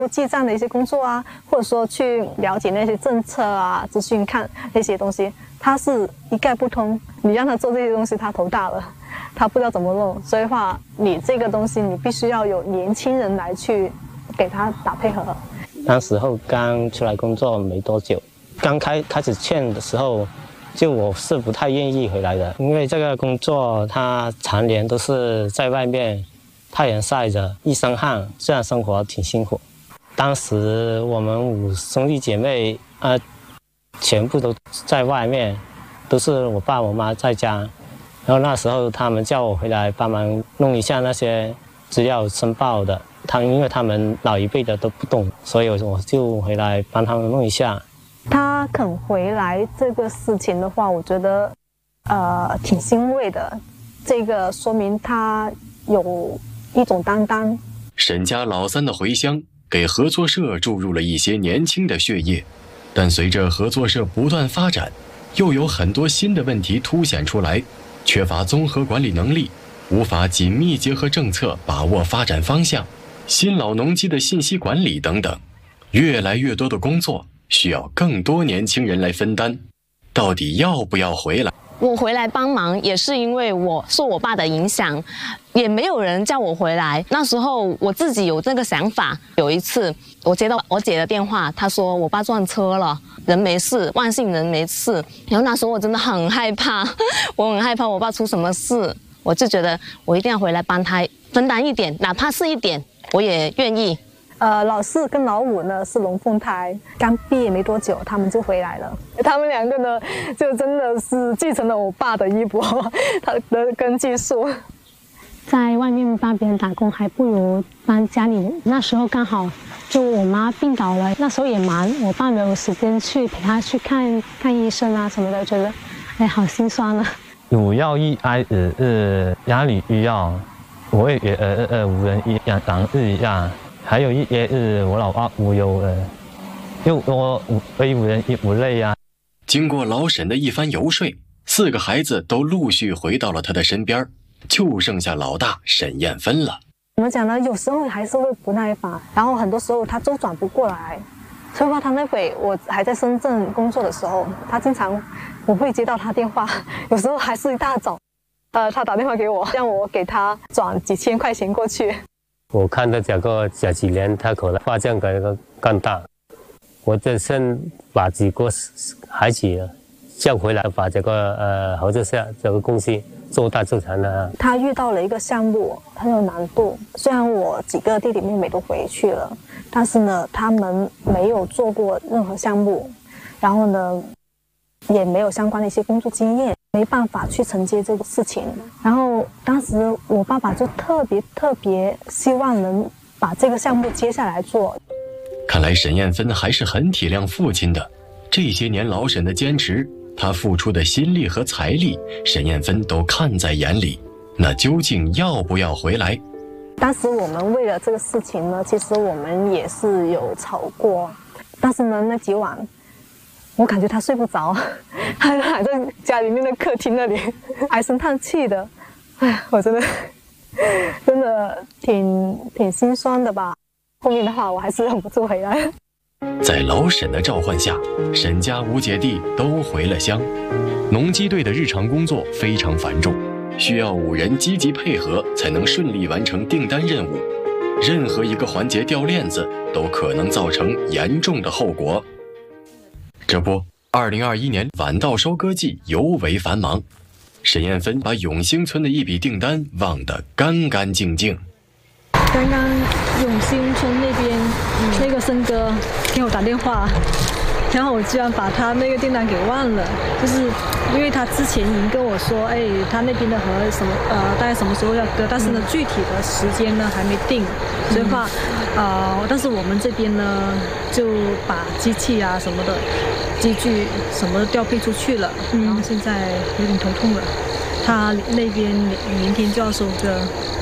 记账的一些工作啊，或者说去了解那些政策啊、资讯看那些东西，他是一概不通。你让他做这些东西，他头大了，他不知道怎么弄。所以话，你这个东西你必须要有年轻人来去给他打配合。 那时候刚出来工作没多久，刚开始劝的时候，就我是不太愿意回来的，因为这个工作他常年都是在外面太阳晒着，一身汗，这样生活挺辛苦。当时我们5兄弟姐妹全部都在外面，都是我爸我妈在家。然后那时候他们叫我回来帮忙弄一下那些资料申报的，因为他们老一辈的都不懂，所以我就回来帮他们弄一下。 他肯回来这个事情的话，我觉得挺欣慰的，这个说明他有一种担当。 沈家老三的回乡给合作社注入了一些年轻的血液，但随着合作社不断发展，又有很多新的问题凸显出来，缺乏综合管理能力，无法紧密结合政策把握发展方向，新老农机的信息管理等等，越来越多的工作需要更多年轻人来分担。到底要不要回来？ 我回来帮忙也是因为我受我爸的影响，也没有人叫我回来。那时候我自己有这个想法。有一次我接到我姐的电话，她说我爸撞车了，人没事，万幸人没事。然后那时候我真的很害怕，我很害怕我爸出什么事，我就觉得我一定要回来帮他分担一点，哪怕是一点，我也愿意。 老4跟老5呢是龙凤胎，刚毕业没多久，他们就回来了。他们2个呢，就真的是继承了我爸的衣钵，他的根技术。 在外面帮别人打工，还不如帮家里。那时候刚好就我妈病倒了，那时候也忙，我爸没有时间去陪她去看医生啊什么的，觉得好心酸啊。 有要一哀压力需要，我也无人一样当日呀。还有一些我老爸无有又我无人也无累呀。 经过老沈的一番游说，4个孩子都陆续回到了他的身边，就剩下老大沈艳芬了。 怎么讲呢？有时候还是会不耐烦，然后很多时候他周转不过来。所以话，他那会我还在深圳工作的时候，他经常我会接到他电话，有时候还是一大早，他打电话给我，让我给他转几千块钱过去。 我看到这几年他可能发展更大，我这先把几个孩子叫回来，把这个合作社这个公司做大做强了。 他遇到了一个项目很有难度，虽然我几个弟弟妹妹都回去了，但是呢，他们没有做过任何项目，然后呢，也没有相关的一些工作经验，没办法去承接这个事情。然后当时我爸爸就特别希望能把这个项目接下来做。 看来沈艳芬还是很体谅父亲的，这些年老沈的坚持，他付出的心力和财力，沈艳芬都看在眼里。那究竟要不要回来？ 当时我们为了这个事情呢，其实我们也是有吵过，但是呢，那几晚我感觉他睡不着，他还在家里面的客厅那里唉声叹气的。哎，我真的挺心酸的吧。后面的话我还是忍不住回来。 在老沈的召唤下，沈家5姐弟都回了乡。农机队的日常工作非常繁重，需要5人积极配合才能顺利完成订单任务。任何一个环节掉链子，都可能造成严重的后果。这不，2021年晚稻收割季尤为繁忙，沈艳芬把永兴村的一笔订单忘得干干净净。 刚刚永兴村那边那个森哥给我打电话，然后我居然把他那个订单给忘了，就是因为他之前已经跟我说，他那边的河什么大概什么时候要割，但是呢具体的时间呢还没定，所以话但是我们这边呢就把机器啊什么的机具什么的调配出去了，然后现在有点头痛了，他那边明天就要收割。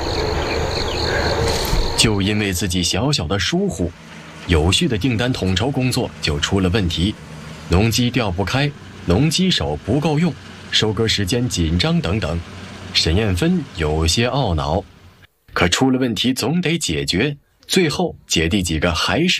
就因为自己小小的疏忽，有序的订单统筹工作就出了问题，农机调不开，农机手不够用，收割时间紧张等等。沈艳芬有些懊恼，可出了问题总得解决， 最后姐弟几个还是